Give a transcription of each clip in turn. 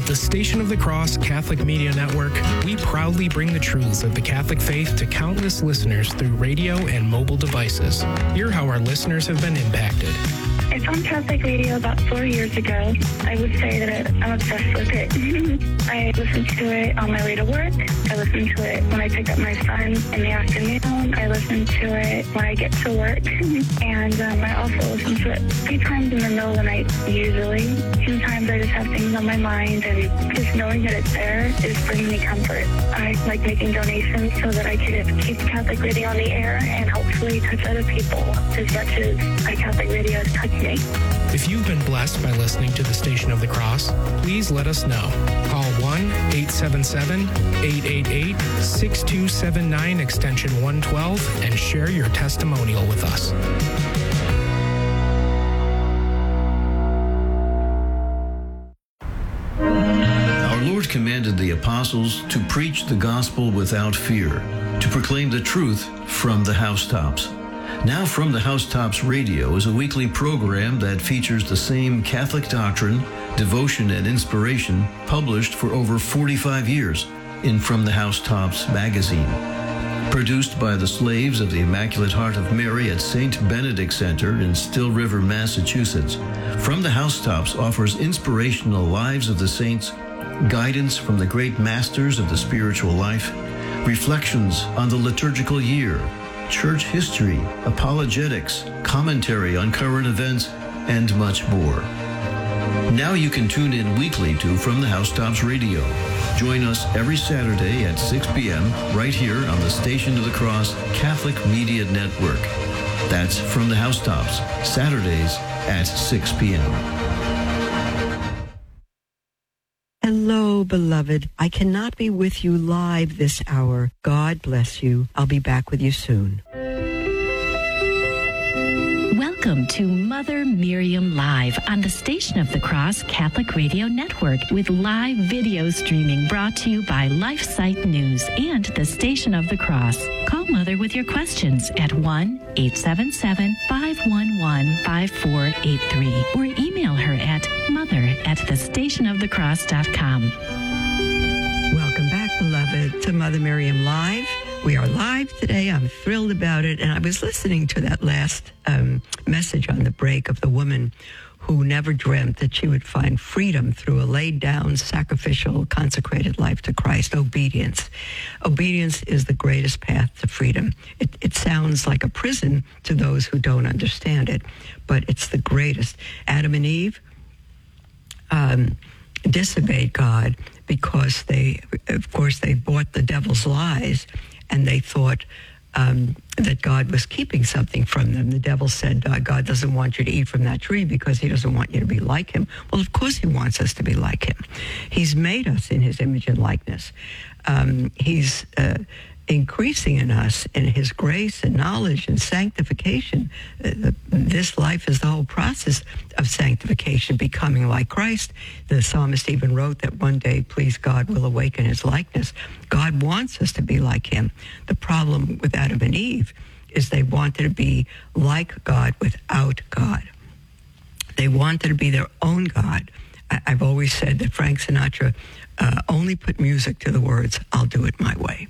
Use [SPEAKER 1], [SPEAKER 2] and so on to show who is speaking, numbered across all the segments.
[SPEAKER 1] the Station of the Cross Catholic Media Network, we proudly bring the truths of the Catholic faith to countless listeners through radio and mobile devices. Hear how our listeners have been impacted.
[SPEAKER 2] I found Catholic radio about 4 years ago. I would say that I'm obsessed with it. I listen to it on my way to work. I listen to it when I pick up my son in the afternoon. I listen to it when I get to work. And I also listen to it 3 times in the middle of the night, usually. Sometimes I just have things on my mind, and just knowing that it's there is bringing me comfort. I like making donations so that I can keep Catholic radio on the air and hopefully touch other people as much as Catholic radio has touched me.
[SPEAKER 1] If you've been blessed by listening to the Station of the Cross, please let us know. Call 1-877-888-6279 extension 112 and share your testimonial with us.
[SPEAKER 3] Our Lord commanded the apostles to preach the gospel without fear, to proclaim the truth from the housetops. Now From the Housetops Radio is a weekly program that features the same Catholic doctrine, devotion, and inspiration published for over 45 years in From the Housetops magazine. Produced by the slaves of the Immaculate Heart of Mary at St. Benedict Center in Still River, Massachusetts, From the Housetops offers inspirational lives of the saints, guidance from the great masters of the spiritual life, reflections on the liturgical year, church history, apologetics, commentary on current events, and much more. Now you can tune in weekly to From the Housetops Radio. Join us every Saturday at 6 p.m. right here on the Station of the Cross Catholic Media Network. That's From the Housetops, Saturdays at 6 p.m.
[SPEAKER 4] Hello, beloved. I cannot be with you live this hour. God bless you. I'll be back with you soon.
[SPEAKER 5] Welcome to Mother Miriam Live on the Station of the Cross Catholic Radio Network with live video streaming brought to you by LifeSite News and the Station of the Cross. Call Mother with your questions at 1-877-511-5483 or email her at mother@thestationofthecross.com.
[SPEAKER 4] Welcome back, beloved, to Mother Miriam Live. We are live today. I'm thrilled about it. And I was listening to that last message on the break of the woman who never dreamt that she would find freedom through a laid-down, sacrificial, consecrated life to Christ. Obedience. Obedience is the greatest path to freedom. It sounds like a prison to those who don't understand it, but it's the greatest. Adam and Eve disobeyed God because they bought the devil's lies, and they thought that God was keeping something from them. The devil said, God doesn't want you to eat from that tree because he doesn't want you to be like him. Well, of course he wants us to be like him. He's made us in his image and likeness. He's increasing in us in his grace and knowledge and sanctification. This life is the whole process of sanctification, becoming like Christ. The psalmist even wrote that one day, please God, will awaken his likeness. God wants us to be like him. The problem with Adam and Eve is they wanted to be like God without God. They wanted to be their own God. I've always said that Frank Sinatra only put music to the words, I'll do it my way.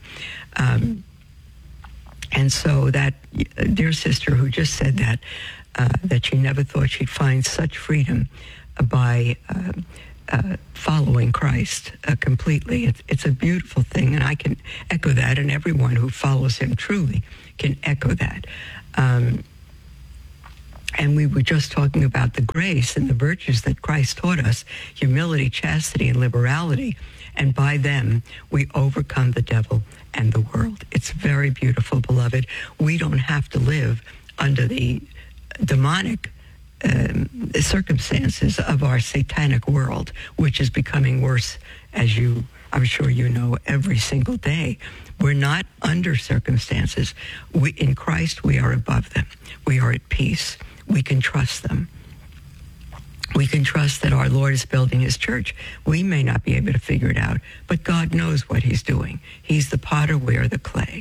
[SPEAKER 4] And so that dear sister who just said that she never thought she'd find such freedom by following Christ completely. It's a beautiful thing, and I can echo that, and everyone who follows him truly can echo that. And we were just talking about the grace and the virtues that Christ taught us, humility, chastity, and liberality. And by them, we overcome the devil and the world. It's very beautiful, beloved. We don't have to live under the demonic circumstances of our satanic world, which is becoming worse, as I'm sure you know, every single day. We're not under circumstances. In Christ, we are above them. We are at peace. We can trust them. We can trust that our Lord is building his church. We may not be able to figure it out, but God knows what he's doing. He's the potter, we are the clay.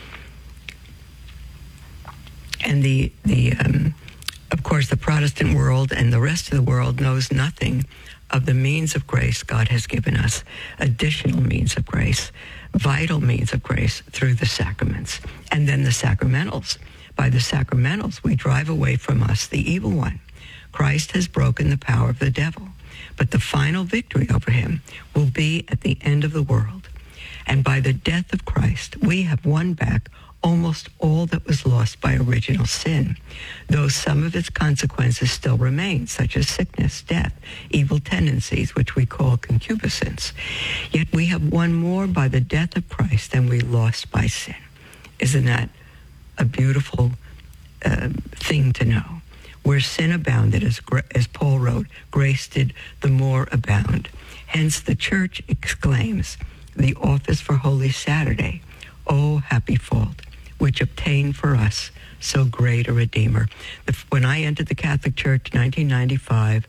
[SPEAKER 4] And of course, the Protestant world and the rest of the world knows nothing of the means of grace God has given us, additional means of grace, vital means of grace through the sacraments, and then the sacramentals. By the sacramentals, we drive away from us the evil one. Christ has broken the power of the devil, but the final victory over him will be at the end of the world. And by the death of Christ, we have won back almost all that was lost by original sin, though some of its consequences still remain, such as sickness, death, evil tendencies, which we call concupiscence. Yet we have won more by the death of Christ than we lost by sin. Isn't that a beautiful thing to know? Where sin abounded, as Paul wrote, grace did the more abound. Hence the church exclaims, the office for Holy Saturday, oh, happy fault, which obtained for us so great a Redeemer. When I entered the Catholic Church in 1995,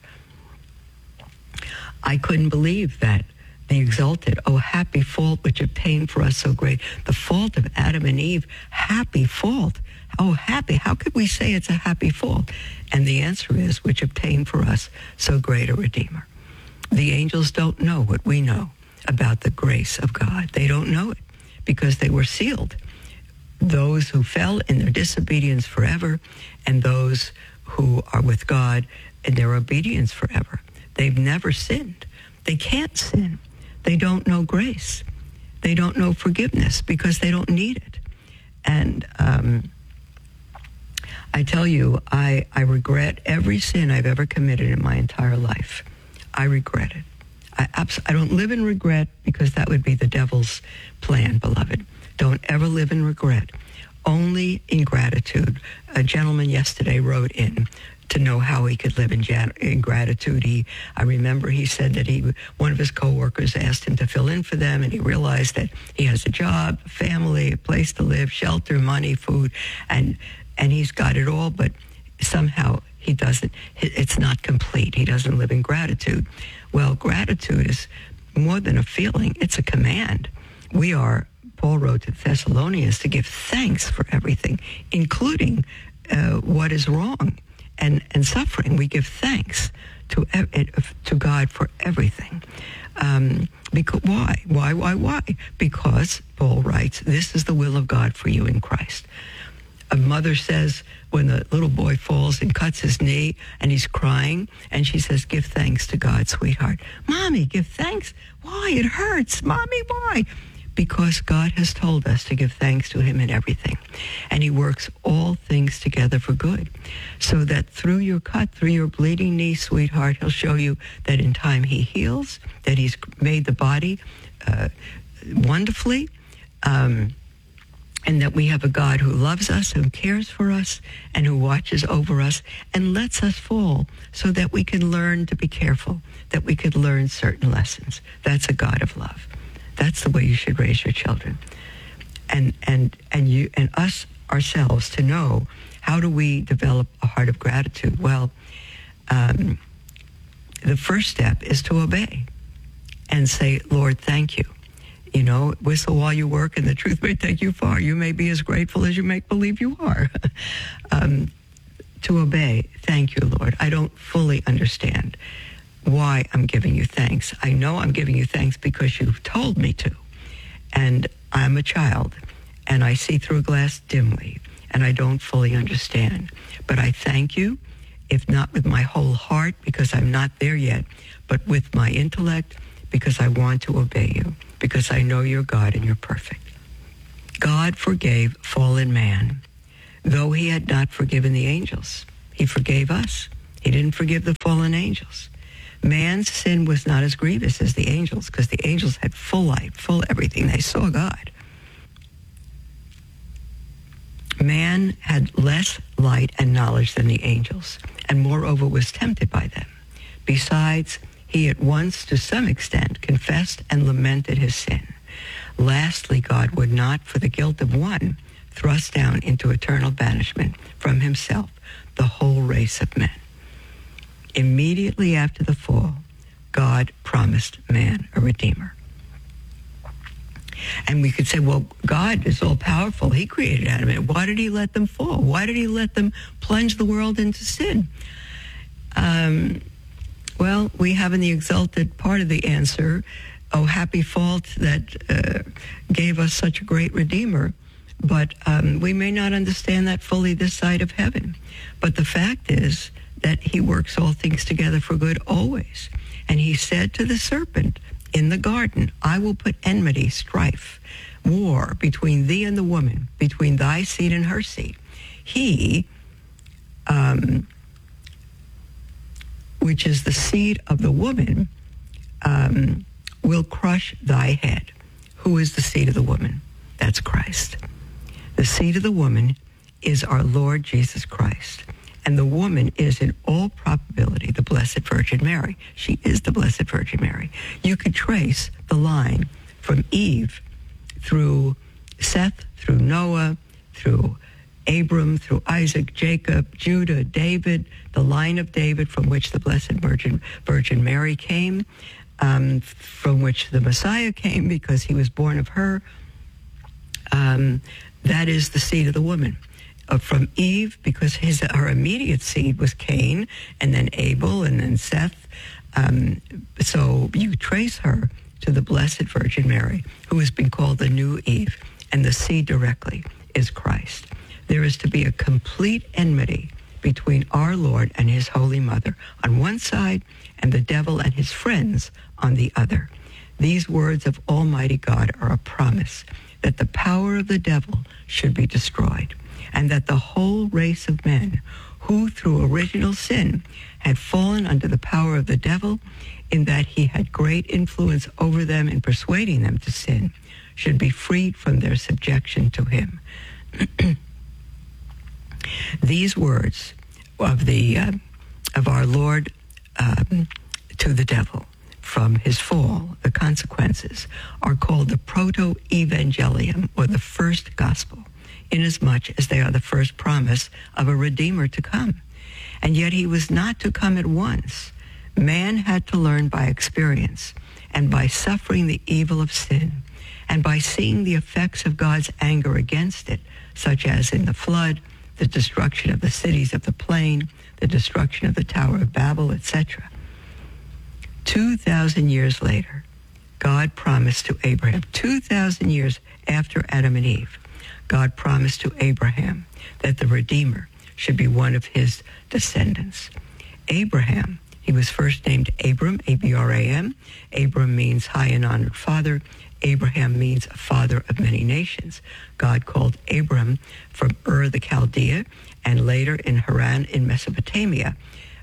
[SPEAKER 4] I couldn't believe that. They exulted, oh, happy fault, which obtained for us so great. The fault of Adam and Eve, happy fault. Oh, happy. How could we say it's a happy fault? And the answer is, which obtained for us so great a Redeemer. The angels don't know what we know about the grace of God. They don't know it because they were sealed. Those who fell in their disobedience forever, and those who are with God in their obedience forever. They've never sinned. They can't sin. They don't know grace. They don't know forgiveness because they don't need it. And I tell you, I regret every sin I've ever committed in my entire life. I regret it. I don't live in regret because that would be the devil's plan, beloved. Don't ever live in regret. Only in gratitude. A gentleman yesterday wrote in to know how he could live in gratitude. I remember he said that one of his coworkers asked him to fill in for them, and he realized that he has a job, a family, a place to live, shelter, money, food, and he's got it all, but somehow he doesn't. It's not complete. He doesn't live in gratitude. Well, gratitude is more than a feeling. It's a command. Paul wrote to the Thessalonians to give thanks for everything, including what is wrong and suffering. We give thanks to God for everything. Because why? Because Paul writes, this is the will of God for you in Christ. A mother says when the little boy falls and cuts his knee and he's crying, and she says, give thanks to God, sweetheart. Mommy, give thanks? Why? It hurts. Mommy, why? Because God has told us to give thanks to him in everything. And he works all things together for good. So that through your cut, through your bleeding knee, sweetheart, he'll show you that in time he heals, that he's made the body wonderfully, and that we have a God who loves us, who cares for us, and who watches over us and lets us fall so that we can learn to be careful, that we could learn certain lessons. That's a God of love. That's the way you should raise your children. And you and us ourselves to know, how do we develop a heart of gratitude? Well, the first step is to obey and say, Lord, thank you. You know, whistle while you work, and the truth may take you far. You may be as grateful as you make believe you are. To obey, thank you, Lord. I don't fully understand why I'm giving you thanks. I know I'm giving you thanks because you've told me to. And I'm a child, and I see through a glass dimly, and I don't fully understand. But I thank you, if not with my whole heart, because I'm not there yet, but with my intellect, because I want to obey you, because I know you're God and you're perfect. God forgave fallen man, though he had not forgiven the angels. He forgave us. He didn't forgive the fallen angels. Man's sin was not as grievous as the angels, because the angels had full light, full everything. They saw God. Man had less light and knowledge than the angels, and moreover was tempted by them. Besides, he at once, to some extent, confessed and lamented his sin. Lastly, God would not, for the guilt of one, thrust down into eternal banishment from himself the whole race of men. Immediately after the fall, God promised man a redeemer. And we could say, well, God is all-powerful. He created Adam and Eve. Why did he let them fall? Why did he let them plunge the world into sin? Well, we have in the exalted part of the answer, oh, happy fault that gave us such a great Redeemer. But we may not understand that fully this side of heaven. But the fact is that he works all things together for good always. And he said to the serpent in the garden, I will put enmity, strife, war between thee and the woman, between thy seed and her seed. He, which is the seed of the woman, will crush thy head. Who is the seed of the woman? That's Christ. The seed of the woman is our Lord Jesus Christ. And the woman is in all probability the Blessed Virgin Mary. She is the Blessed Virgin Mary. You could trace the line from Eve through Seth, through Noah, through Abram, through Isaac, Jacob, Judah, David, the line of David from which the Blessed Virgin Mary came, from which the Messiah came because he was born of her. That is the seed of the woman. From Eve, because her immediate seed was Cain, and then Abel, and then Seth. So you trace her to the Blessed Virgin Mary, who has been called the new Eve, and the seed directly is Christ. There is to be a complete enmity between our Lord and his Holy Mother on one side, and the devil and his friends on the other. These words of Almighty God are a promise that the power of the devil should be destroyed, and that the whole race of men who through original sin had fallen under the power of the devil, in that he had great influence over them in persuading them to sin, should be freed from their subjection to him. These words of our Lord to the devil from his fall, the consequences, are called the proto-evangelium, or the first gospel, inasmuch as they are the first promise of a Redeemer to come. And yet he was not to come at once. Man had to learn by experience, and by suffering the evil of sin, and by seeing the effects of God's anger against it, such as in the flood, the destruction of the cities of the plain, the destruction of the Tower of Babel, etc. 2,000 years later, God promised to Abraham, 2,000 years after Adam and Eve, God promised to Abraham that the Redeemer should be one of his descendants. Abraham, he was first named Abram, A-B-R-A-M. Abram means high and honored father. Abraham means a father of many nations. God called Abram from Ur the Chaldea, and later in Haran in Mesopotamia.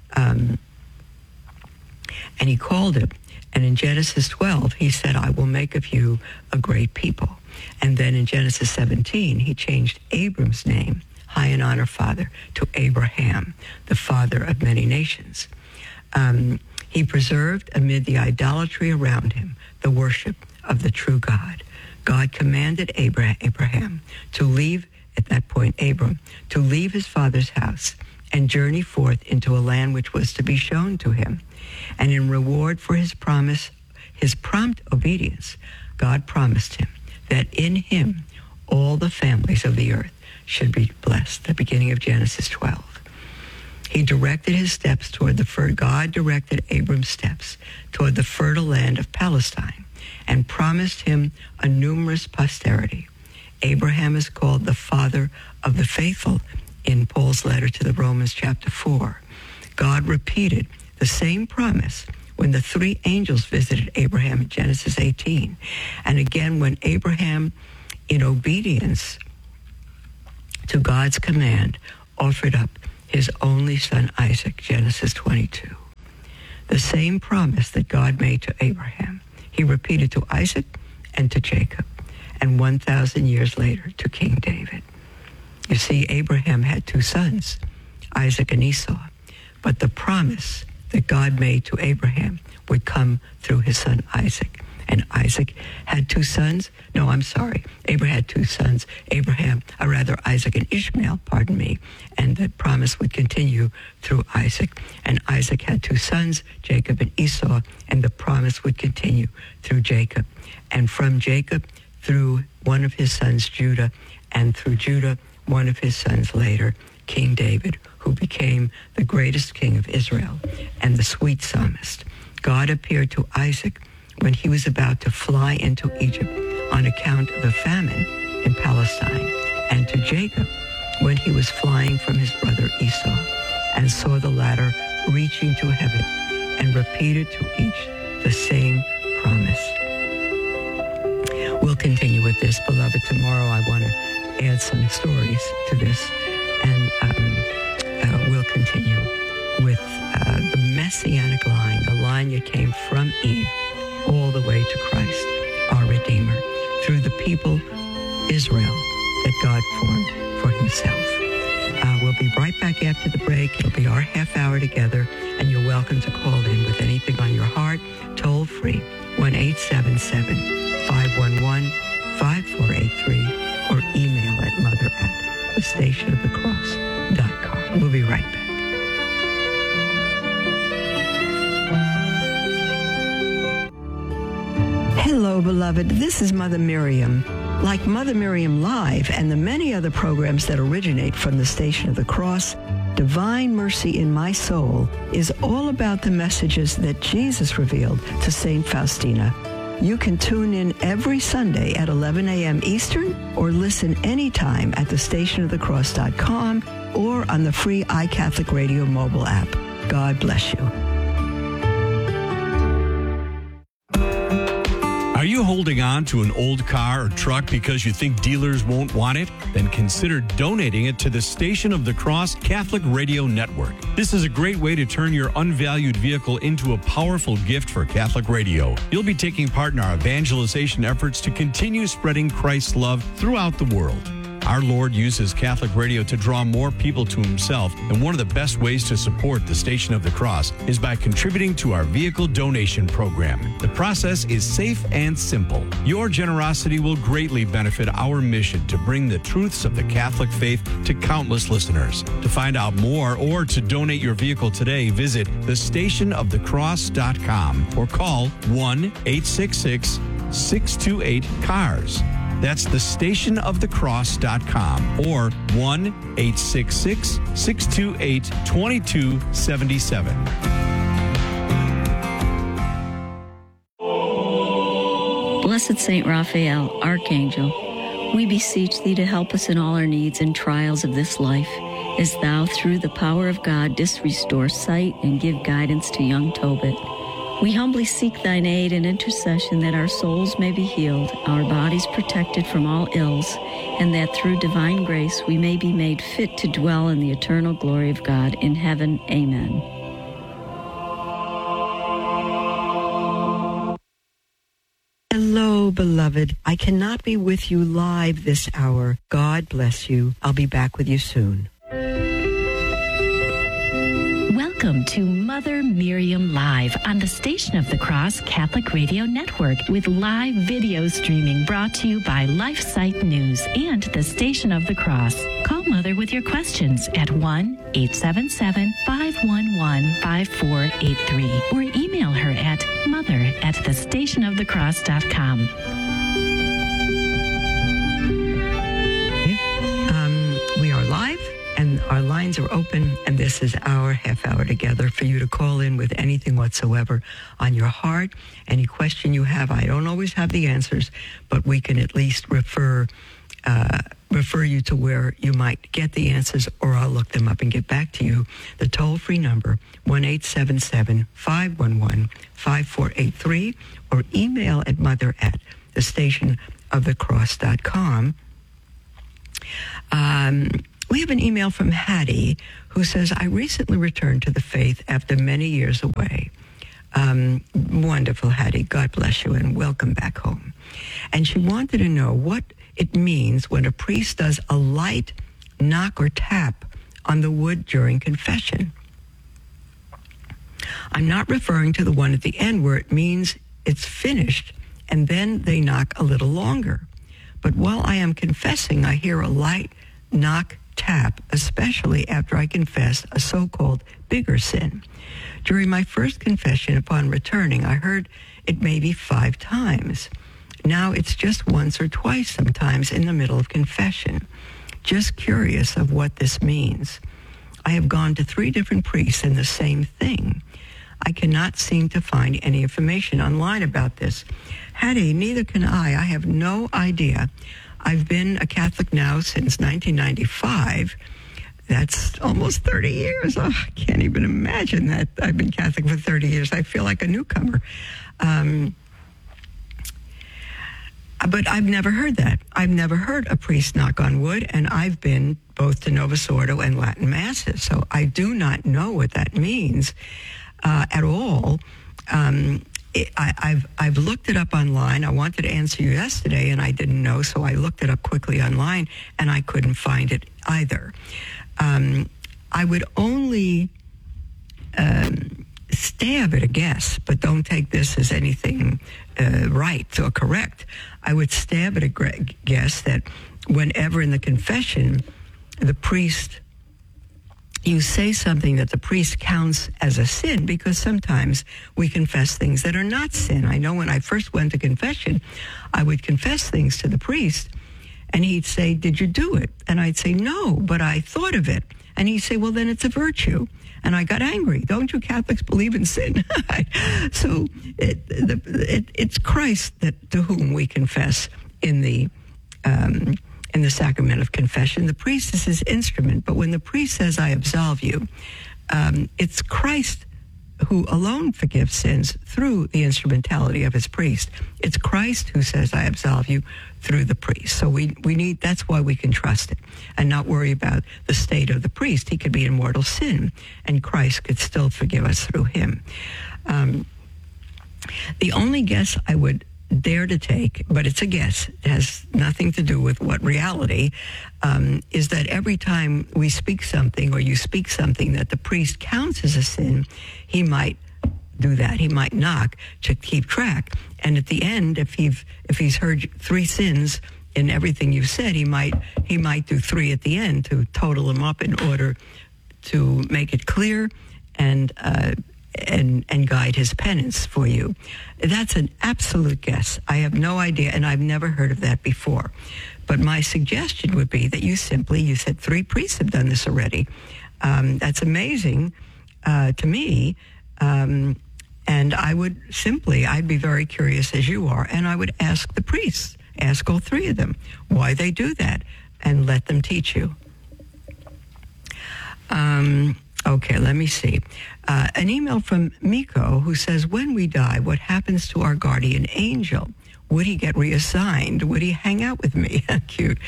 [SPEAKER 4] And he called him. And in Genesis 12, he said, I will make of you a great people. And then in Genesis 17, he changed Abram's name, high and honor father, to Abraham, the father of many nations. He preserved amid the idolatry around him the worship of the true God. God commanded Abraham to leave, at that point Abram, to leave his father's house and journey forth into a land which was to be shown to him. And in reward for his promise, his prompt obedience, God promised him that in him all the families of the earth should be blessed. The beginning of Genesis 12. He directed his steps toward God directed Abram's steps toward the fertile land of Palestine and promised him a numerous posterity. Abraham is called the father of the faithful in Paul's letter to the Romans chapter 4. God repeated the same promise when the three angels visited Abraham in Genesis 18. And again when Abraham, in obedience to God's command, offered up his only son Isaac, Genesis 22. The same promise that God made to Abraham, he repeated to Isaac and to Jacob, and 1,000 years later to King David. You see, Abraham had two sons, Isaac and Esau, but the promise that God made to Abraham would come through his son Isaac. And Isaac had two sons. No, I'm sorry. Abraham had two sons. Isaac and Ishmael, and the promise would continue through Isaac. And Isaac had two sons, Jacob and Esau, and the promise would continue through Jacob. And from Jacob, through one of his sons, Judah, and through Judah, one of his sons later, King David, who who became the greatest king of Israel and the sweet psalmist. God appeared to Isaac when he was about to fly into Egypt on account of a famine in Palestine, and to Jacob when he was flying from his brother Esau, and saw the latter reaching to heaven, and repeated to each the same promise. We'll continue with this, beloved. Tomorrow I want to add some stories to this, and we'll continue with the Messianic line, the line that came from Eve all the way to Christ, our Redeemer, through the people, Israel, that God formed for himself. We'll be right back after the break. It'll be our half hour together, and you're welcome to call in with anything on your heart, toll free, 1-877-511-5483, or email at mother@thestationofthecross.com. We'll be right back. Hello, beloved. This is Mother Miriam. Like Mother Miriam Live and the many other programs that originate from the Station of the Cross, Divine Mercy in My Soul is all about the messages that Jesus revealed to St. Faustina. You can tune in every Sunday at 11 a.m. Eastern, or listen anytime at thestationofthecross.com or on the free iCatholic Radio mobile app. God bless you.
[SPEAKER 6] Are you holding on to an old car or truck because you think dealers won't want it? Then consider donating it to the Station of the Cross Catholic Radio Network. This is a great way to turn your unvalued vehicle into a powerful gift for Catholic radio. You'll be taking part in our evangelization efforts to continue spreading Christ's love throughout the world. Our Lord uses Catholic radio to draw more people to himself, and one of the best ways to support the Station of the Cross is by contributing to our vehicle donation program. The process is safe and simple. Your generosity will greatly benefit our mission to bring the truths of the Catholic faith to countless listeners. To find out more or to donate your vehicle today, visit thestationofthecross.com or call 1-866-628-CARS. That's thestationofthecross.com or 1-866-628-2277.
[SPEAKER 7] Blessed Saint Raphael, Archangel, we beseech thee to help us in all our needs and trials of this life, as thou, through the power of God, didst restore sight and give guidance to young Tobit. We humbly seek thine aid and intercession that our souls may be healed, our bodies protected from all ills, and that through divine grace we may be made fit to dwell in the eternal glory of God in heaven. Amen.
[SPEAKER 4] Hello, beloved. I cannot be with you live this hour. God bless you. I'll be back with you soon.
[SPEAKER 5] Welcome to Mother Miriam Live on the Station of the Cross Catholic Radio Network, with live video streaming brought to you by LifeSite News and the Station of the Cross. Call Mother with your questions at 1-877-511-5483 or email her at mother@thestationofthecross.com.
[SPEAKER 4] We are live, and our lines are open, and this is our half hour together for you to call in with anything whatsoever on your heart. Any question you have, I don't always have the answers, but we can at least refer you to where you might get the answers, or I'll look them up and get back to you. The toll-free number, 1-877-511-5483, or email at mother@thestationofthecross.com. We have an email from Hattie, who says, I recently returned to the faith after many years away. Wonderful, Hattie. God bless you, and welcome back home. And she wanted to know what it means when a priest does a light knock or tap on the wood during confession. I'm not referring to the one at the end where it means it's finished, and then they knock a little longer. But while I am confessing, I hear a light knock tap, especially after I confess a so-called bigger sin. During my first confession upon returning, I heard it maybe 5 times. Now it's just once or twice sometimes in the middle of confession. Just curious of what this means. I have gone to 3 different priests and the same thing. I cannot seem to find any information online about this. Hattie, neither can I. I have no idea. I've been a Catholic now since 1995. That's almost 30 years. Oh, I can't even imagine that I've been Catholic for 30 years. I feel like a newcomer. But I've never heard that. I've never heard a priest knock on wood, and I've been both to Novus Ordo and Latin Masses, so I do not know what that means at all. I've looked it up online. I wanted to answer you yesterday, and I didn't know, so I looked it up quickly online, and I couldn't find it either. I would only stab at a guess, but don't take this as anything right or correct. I would stab at a guess that whenever in the confession, the priest, you say something that the priest counts as a sin, because sometimes we confess things that are not sin. I know when I first went to confession, I would confess things to the priest, and he'd say, "Did you do it?" And I'd say, "No, but I thought of it." And he'd say, "Well, then it's a virtue." And I got angry. Don't you Catholics believe in sin? So it's Christ to whom we confess in the sacrament of confession. The priest is his instrument. But when the priest says, "I absolve you," it's Christ who alone forgives sins through the instrumentality of his priest. It's Christ who says, "I absolve you," through the priest. So we need, that's why we can trust it and not worry about the state of the priest. He could be in mortal sin, and Christ could still forgive us through him. The only guess I would dare to take, but it's a guess, it has nothing to do with what reality, is that every time we speak something, or you speak something that the priest counts as a sin, he might do that. He might knock to keep track. And at the end, if he's heard 3 sins in everything you've said, he might do 3 at the end to total them up in order to make it clear and guide his penance for you. That's an absolute guess. I have no idea, and I've never heard of that before. But my suggestion would be that you said 3 priests have done this already. That's amazing to me. And I'd be very curious as you are, and I would ask the priests, ask all 3 of them why they do that, and let them teach you. Okay, let me see. An email from Miko who says, when we die, what happens to our guardian angel? Would he get reassigned? Would he hang out with me? Cute.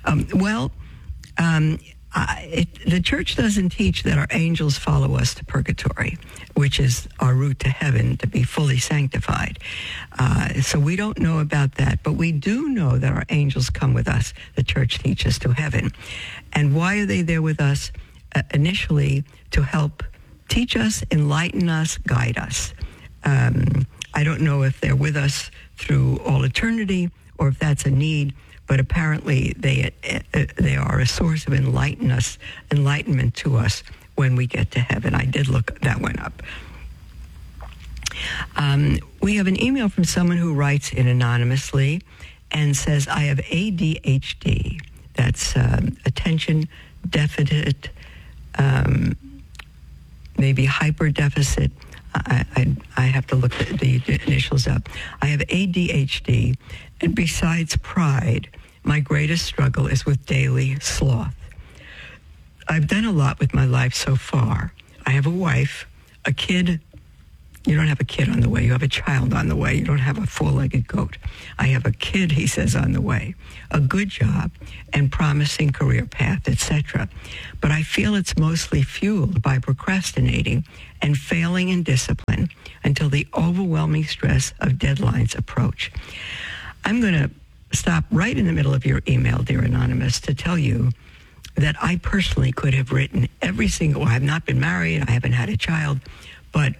[SPEAKER 4] The church doesn't teach that our angels follow us to purgatory, which is our route to heaven to be fully sanctified. So we don't know about that, but we do know that our angels come with us. The church teaches to heaven. And why are they there with us? Initially, to help teach us, enlighten us, guide us. I don't know if they're with us through all eternity or if that's a need, but apparently they are a source of enlightenment to us when we get to heaven. I did look that one up. We have an email from someone who writes in anonymously and says, I have ADHD. That's attention deficit, maybe hyper deficit. I have to look the initials up. I have ADHD, and besides pride, my greatest struggle is with daily sloth. I've done a lot with my life so far. I have a wife, a kid. You don't have a kid on the way. You have a child on the way. You don't have a four-legged goat. I have a kid, he says, on the way, a good job, and promising career path, etc. But I feel it's mostly fueled by procrastinating and failing in discipline until the overwhelming stress of deadlines approach. I'm going to stop right in the middle of your email, dear Anonymous, to tell you that I personally could have written every single, I have not been married, I haven't had a child, but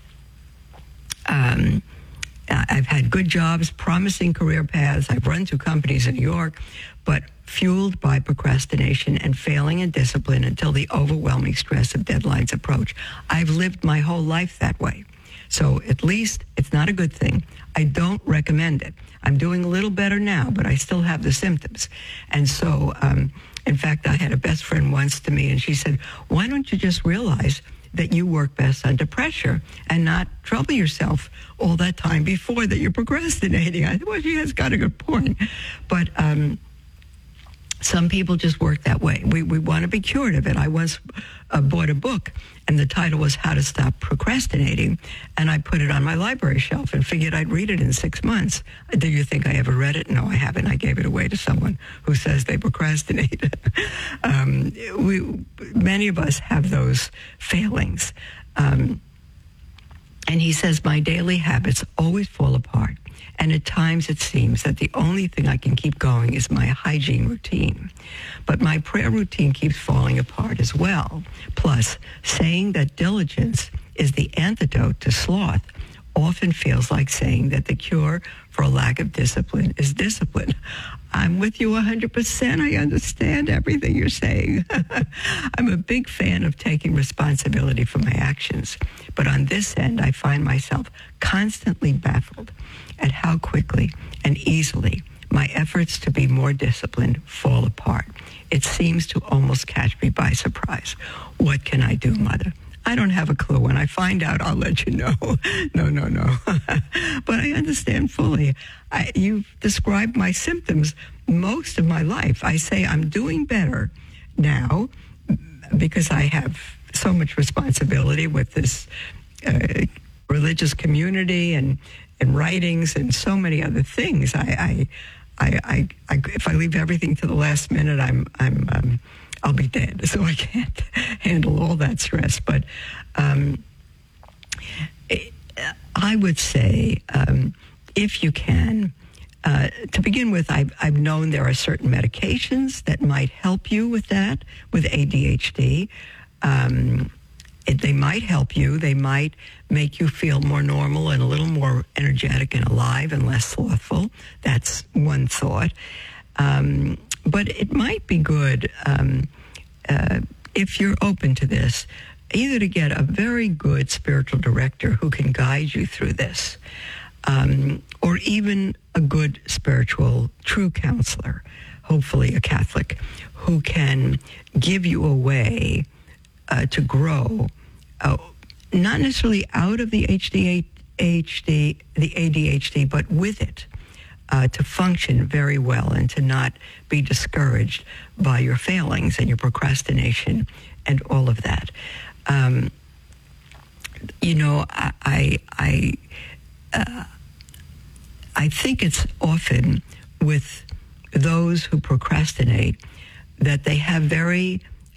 [SPEAKER 4] I've had good jobs, promising career paths. I've run 2 companies in New York, but fueled by procrastination and failing in discipline until the overwhelming stress of deadlines approach. I've lived my whole life that way. So at least it's not a good thing. I don't recommend it. I'm doing a little better now, but I still have the symptoms. And so, in fact, I had a best friend once to me, and she said, why don't you just realize that you work best under pressure and not trouble yourself all that time before that you're procrastinating? I said, well, she has got a good point. But some people just work that way. We want to be cured of it. I once bought a book, and the title was How to Stop Procrastinating, and I put it on my library shelf and figured I'd read it in 6 months. Do you think I ever read it? No, I haven't. I gave it away to someone who says they procrastinate. Many of us have those failings. And he says, my daily habits always fall apart. And at times it seems that the only thing I can keep going is my hygiene routine. But my prayer routine keeps falling apart as well. Plus, saying that diligence is the antidote to sloth often feels like saying that the cure for a lack of discipline is discipline. I'm with you 100%. I understand everything you're saying. I'm a big fan of taking responsibility for my actions. But on this end, I find myself constantly baffled at how quickly and easily my efforts to be more disciplined fall apart. It seems to almost catch me by surprise. What can I do, Mother? I don't have a clue. When I find out, I'll let you know. No. But I understand fully. You've described my symptoms most of my life. I say I'm doing better now because I have so much responsibility with this religious community and writings and so many other things. I if I leave everything to the last minute, I'll be dead. So I can't handle all that stress. But I would say, if you can, to begin with, I've known there are certain medications that might help you with that, with ADHD. They might help you. They might make you feel more normal and a little more energetic and alive and less slothful. That's one thought. But it might be good, if you're open to this, either to get a very good spiritual director who can guide you through this, or even a good spiritual, true counselor, hopefully a Catholic, who can give you a way to grow, not necessarily out of the ADHD, but with it. To function very well and to not be discouraged by your failings and your procrastination and all of that. I think it's often with those who procrastinate that they have very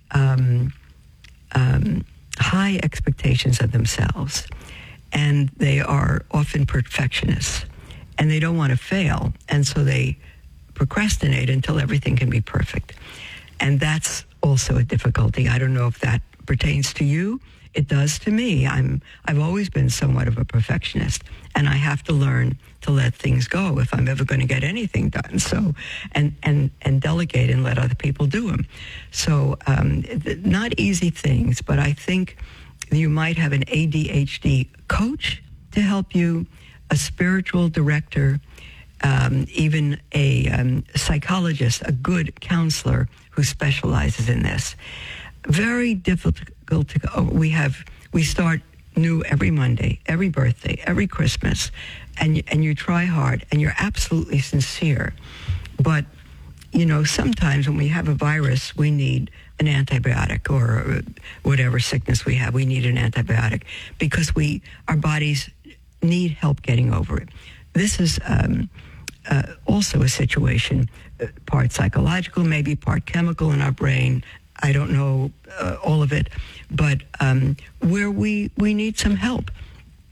[SPEAKER 4] high expectations of themselves, and they are often perfectionists. And they don't want to fail, and so they procrastinate until everything can be perfect. And that's also a difficulty. I don't know if that pertains to you. It does to me. I've always been somewhat of a perfectionist, and I have to learn to let things go if I'm ever going to get anything done. So, and delegate and let other people do them. So, not easy things, but I think you might have an ADHD coach to help you, a spiritual director, even a psychologist, a good counselor who specializes in this. Very difficult to go. We start new every Monday, every birthday, every Christmas, and you try hard, and you're absolutely sincere. But, sometimes when we have a virus, we need an antibiotic, or whatever sickness we have, we need an antibiotic because our bodies need help getting over it. This is also a situation, part psychological, maybe part chemical in our brain. I don't know all of it, but where we need some help.